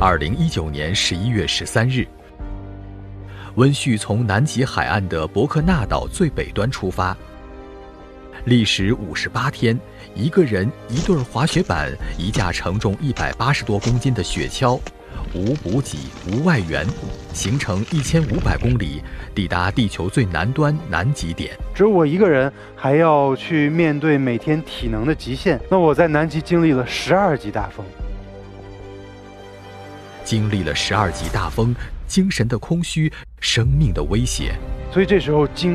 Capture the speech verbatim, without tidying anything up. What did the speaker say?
二零一九年十一月十三日，温煦从南极海岸的伯克纳岛最北端出发，历时五十八天，一个人一对滑雪板，一架承重一百八十多公斤的雪橇，无补给无外援，行程一千五百公里，抵达地球最南端南极点。 只有我一个人，还要去面对每天体能的极限。那我在南极经历了十二级大风， 经历了十二级大风，精神的空虚，生命的威胁。 所以这时候经